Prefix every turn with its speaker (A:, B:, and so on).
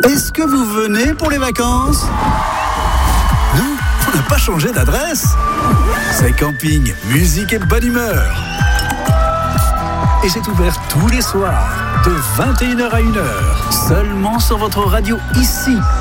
A: Est-ce que vous venez pour les vacances ? Non, on n'a pas changé d'adresse. C'est camping, musique et bonne humeur. Et c'est ouvert tous les soirs, de 21h à 1h, seulement sur votre radio ici,